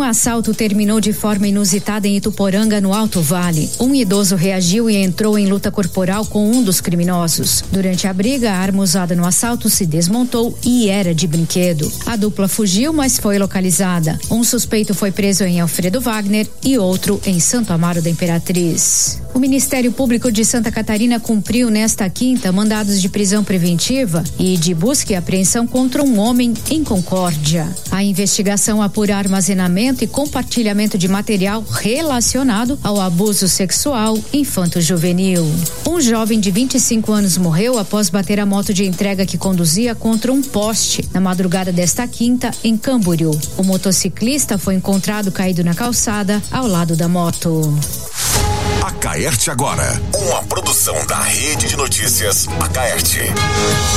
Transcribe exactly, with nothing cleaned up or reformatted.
assalto terminou de forma inusitada em Ituporanga, no Alto Vale. Um idoso reagiu e entrou em luta corporal com um dos criminosos. Durante a briga, a arma usada no assalto se desmontou e era de brinquedo. A dupla fugiu, mas foi localizada. Um suspeito foi preso em Alfredo Wagner e outro em Santo Amaro da Imperatriz. O Ministério Público de Santa Catarina cumpriu nesta quinta mandados de prisão preventiva e de busca e apreensão contra um homem em Concórdia. A investigação apura armazenamento e compartilhamento de material relacionado ao abuso sexual infanto-juvenil. Um jovem de vinte e cinco anos morreu após bater a moto de entrega que conduzia contra um poste na madrugada desta quinta em Camboriú. O motociclista foi encontrado caído na calçada ao lado da moto. Acaerte agora, uma produção da Rede de Notícias Acaerte.